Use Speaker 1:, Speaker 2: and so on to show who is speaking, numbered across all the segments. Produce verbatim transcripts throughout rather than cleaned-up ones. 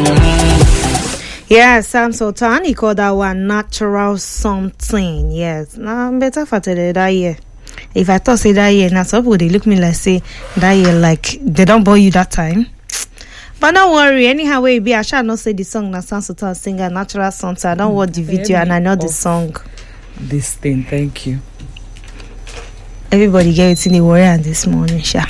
Speaker 1: Yeah, Sam Sultan, he called that one natural something. Yes, now nah, better for today that year. If I thought say that year, now some people they look me like say that year like they don't bore you that time. But don't worry, anyhow way be I shall not say the song that Sam Sultan singer natural something. I don't mm, watch the video and I know the song.
Speaker 2: This thing, thank you.
Speaker 1: Everybody get it in the warrior this morning, Sha.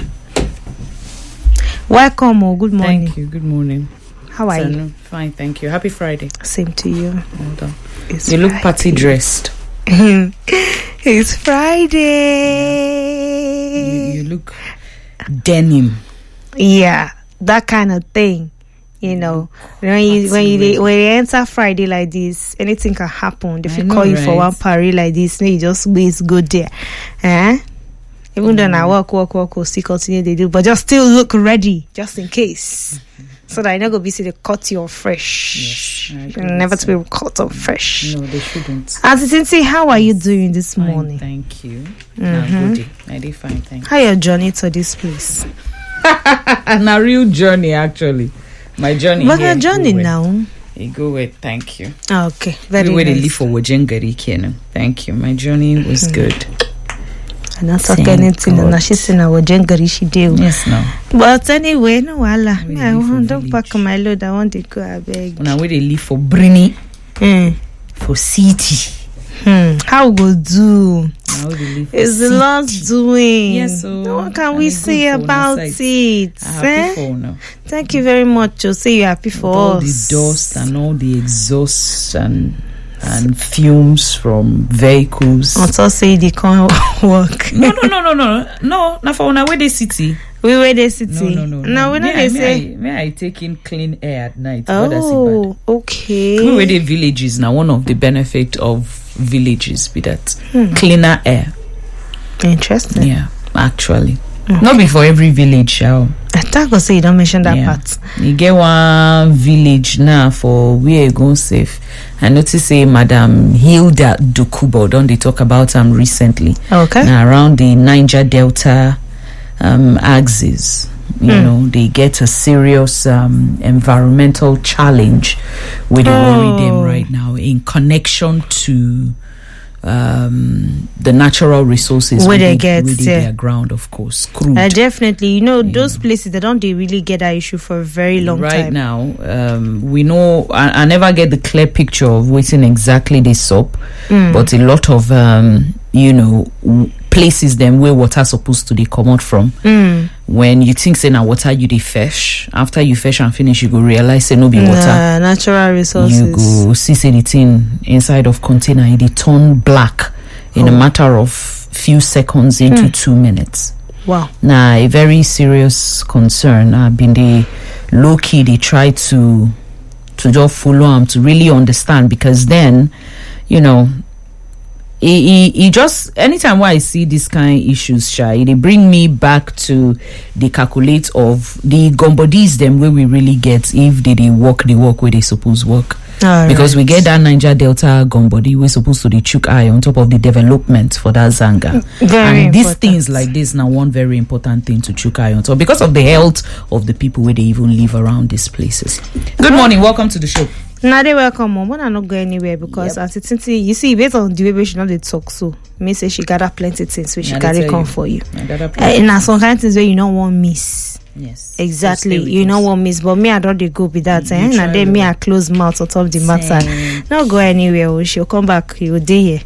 Speaker 1: Welcome or good morning.
Speaker 2: Thank you. Good morning.
Speaker 1: How are
Speaker 2: so,
Speaker 1: you?
Speaker 2: No, fine, thank you. Happy Friday.
Speaker 1: Same to you.
Speaker 2: Hold on.
Speaker 1: It's
Speaker 2: you look
Speaker 1: Friday.
Speaker 2: party dressed.
Speaker 1: It's Friday.
Speaker 2: You, you look denim.
Speaker 1: Yeah, that kind of thing. You know, when you when you when you enter Friday like this, anything can happen. If you call you right? for one party like this, no, you just always go there. Eh? Even though I walk, walk, walk, we'll still continue they do, but just still look ready, just in case. So that I not gonna be see the cut you on fresh. Yes, never to be cut on fresh.
Speaker 2: No, they shouldn't.
Speaker 1: Auntie, how are you doing this fine, morning?
Speaker 2: Thank you.
Speaker 1: Mm-hmm.
Speaker 2: Nah, good. I did fine, thank you.
Speaker 1: How your journey to this place?
Speaker 2: A real journey, actually. My journey.
Speaker 1: But your journey now.
Speaker 2: You go with thank you.
Speaker 1: Oh, okay, very
Speaker 2: we
Speaker 1: nice.
Speaker 2: Live for Wajengari Kenan. Thank you. My journey was mm-hmm. good.
Speaker 1: I don't talk anything. And she said, "I was Jengari she do."
Speaker 2: Yes, no.
Speaker 1: But anyway, no wala. Me, I want don't pack my load. I want to go. I beg.
Speaker 2: Now we they live for Brini,
Speaker 1: mm.
Speaker 2: for city.
Speaker 1: Hmm. How go do?
Speaker 2: Now we live for
Speaker 1: it's the Lord doing.
Speaker 2: Yes, so
Speaker 1: what can we say about it?
Speaker 2: Eh? For now.
Speaker 1: Thank you very much. To say you're happy for
Speaker 2: all
Speaker 1: us.
Speaker 2: The dust and all the exhausts and. And fumes from vehicles.
Speaker 1: Also say they can't work.
Speaker 2: no, no, no, no, no, no. Now for when we the city.
Speaker 1: We were the city.
Speaker 2: No, no, no.
Speaker 1: No,
Speaker 2: no.
Speaker 1: we not
Speaker 2: may,
Speaker 1: say.
Speaker 2: I, may I take in clean air at night?
Speaker 1: Oh, okay.
Speaker 2: We were the villages now. One of the benefit of villages be that hmm. cleaner air.
Speaker 1: Interesting.
Speaker 2: Yeah, actually. Okay. Not before every village, shall.
Speaker 1: I thought I say you don't mention that yeah. part.
Speaker 2: You get one village now for where you go safe. I notice say Madam Hilda Dokubo, don't they talk about them um, recently?
Speaker 1: Okay.
Speaker 2: Now around the Niger Delta um, axis, you mm. know, they get a serious um, environmental challenge with oh. worry them right now in connection to. Um, the natural resources
Speaker 1: where they get
Speaker 2: within their ground, of course, crude.
Speaker 1: Uh, definitely, you know, those yeah. places they don't they really get that issue for a very long
Speaker 2: right
Speaker 1: time.
Speaker 2: Right now, um, we know I, I never get the clear picture of what's in exactly this up, mm. but a lot of um, you know w- places them where water supposed to they come out from.
Speaker 1: Mm.
Speaker 2: When you think say now water you they fetch, after you fetch and finish, you go realize say no be water.
Speaker 1: Nah, natural resources.
Speaker 2: You go see say the thing inside of container it they turn black in oh. a matter of few seconds into mm. two minutes.
Speaker 1: Wow.
Speaker 2: Now a very serious concern. I've been the low key they try to to just follow them to really understand, because then you know He, he, he just anytime when I see this kind of issues, shy, they bring me back to the calculate of the gumbodies them where we really get if they, they work the work where they suppose work.
Speaker 1: All
Speaker 2: because
Speaker 1: right.
Speaker 2: we get that Niger Delta gumbody, we're supposed to the chook eye on top of the development for that Zanga.
Speaker 1: Very
Speaker 2: and these
Speaker 1: important.
Speaker 2: things like this now one very important thing to chook eye on top because of the health of the people where they even live around these places. Good morning, welcome to the show.
Speaker 1: Now they welcome mom. When I not go anywhere because yep. as it you see based on the way she know they talk, so me say she gather plenty things which she carry come for you. Uh, and now some kind of things where you don't want miss.
Speaker 2: Yes,
Speaker 1: exactly. You don't want miss, but me I don't they go with that. Eh? And then me I close mouth on top of the matter. Not go anywhere. She'll come back. You day here.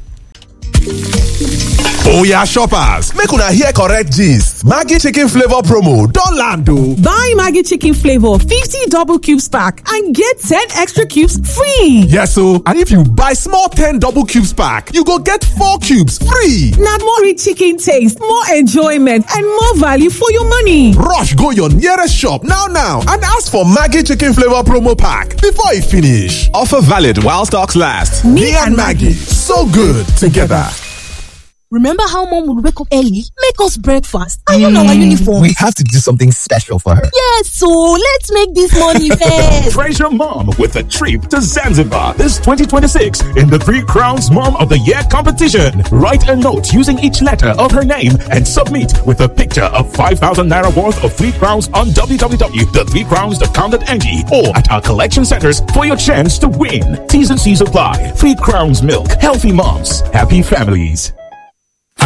Speaker 3: Oh yeah, shoppers, make una hear correct gist. Maggi chicken flavor promo don land o.
Speaker 4: Buy Maggi chicken flavor fifty double cubes pack and get ten extra cubes free.
Speaker 3: Yes o, and if you buy small ten double cubes pack, you go get four cubes free.
Speaker 4: Na more rich chicken taste, more enjoyment and more value for your money.
Speaker 3: Rush go your nearest shop now now and ask for Maggi chicken flavor promo pack before e finish. Offer valid while stocks last. Me, Me and Maggi, so good together.
Speaker 4: Remember how mom would wake up early, make us breakfast, iron mm, our uniform?
Speaker 5: We have to do something special for her.
Speaker 4: Yes, so let's make this money fast.
Speaker 6: Praise your mom with a trip to Zanzibar this twenty twenty-six in the Three Crowns Mom of the Year competition. Write a note using each letter of her name and submit with a picture of five thousand naira worth of Three Crowns on w w w dot the three crowns dot com dot n g or at our collection centers for your chance to win. T's and C's apply. Three Crowns Milk. Healthy moms. Happy families.